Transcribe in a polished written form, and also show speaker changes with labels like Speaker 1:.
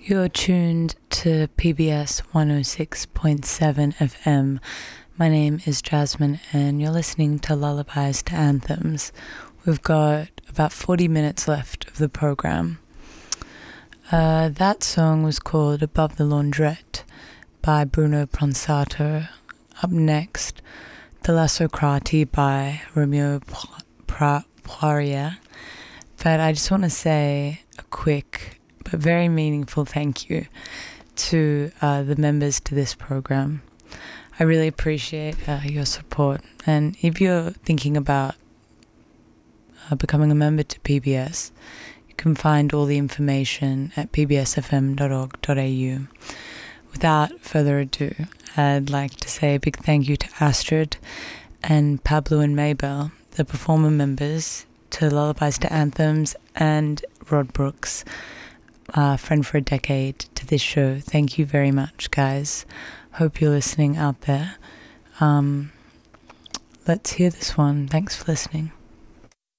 Speaker 1: You're tuned to PBS 106.7 FM. My name is Jasmine and you're listening to Lullabies to Anthems. We've got about 40 minutes left of the program. That song was called Above the Laundrette by Bruno Pronsato. Up next, The La Socrati by Romeo Poirier. But I just want to say a quick but very meaningful thank you to the members to this program. I really appreciate your support, and if you're thinking about becoming a member to PBS, you can find all the information at pbsfm.org.au. Without further ado, I'd like to say a big thank you to Astrid and Pablo and Maybell, the performer members to Lullabies to Anthems, and Rod Brooks, friend for a decade to this show. Thank you very much, guys. Hope you're listening out there. Let's hear this one. Thanks for listening.